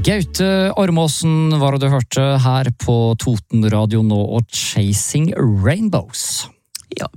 Gaute Ormåsen var det du hørte her på Toten Radio nå og Chasing Rainbows. Ja.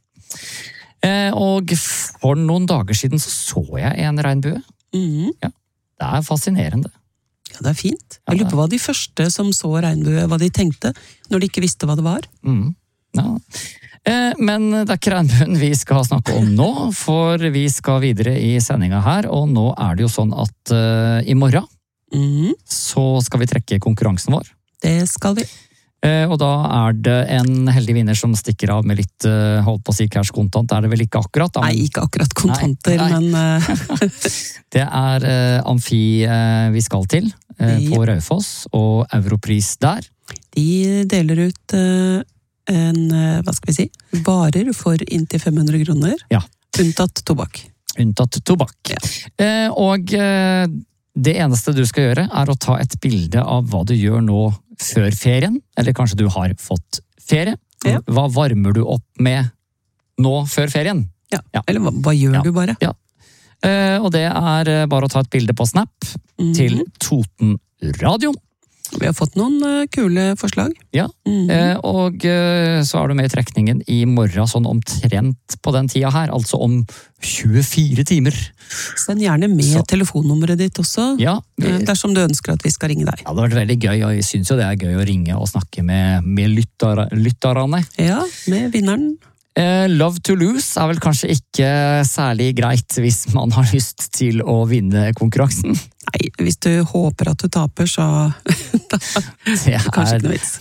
Og for noen dager siden så jeg en regnbue. Ja, det er fascinerende. Ja, det er fint. Jeg lurer på hva de første som så regnbue, hva de tenkte, når de ikke visste hva det var. Ja. Men det er ikke regnbuen vi skal snakke om nå, for vi skal videre i sendinga her, og nå er det jo sånn at i morgen så skal vi trekke konkurransen vår. Det skal vi. Og da er det en heldig vinner som stikker av med litt, holdt på å si cash kontant, er det vel ikke akkurat? Da? Nei, ikke akkurat kontanter, nei. Men... Det er Amfi vi skal til, på Raufoss, og Europris der. De deler ut hva skal vi si, varer for inntil 500 kroner, unntatt tobakk. Unntatt tobakk. Ja. Og det eneste du skal gjøre er å ta et bilde av hva du gjør nå før ferien, eller kanskje du har fått ferie. Ja. Hva varmer du opp med nå før ferien? Ja. Eller hva gjør du bare? Ja. Og det er bare å ta et bilde på Snap til Toten Radio. Vi har fått noen kule forslag. Ja, og så er du med i trekningen i morgen, sånn omtrent på den tida her, altså om 24 timer. Send gjerne med telefonnummeret ditt også, dersom du ønsker at vi skal ringe deg. Ja, det har vært veldig gøy, og jeg synes jo det er gøy å ringe og snakke med lytterne. Ja, med vinneren. Love to lose er vel kanskje ikke særlig greit hvis man har lyst til å vinne konkurransen. Nei, hvis du håper at du taper, så det er kanskje ikke noe vits.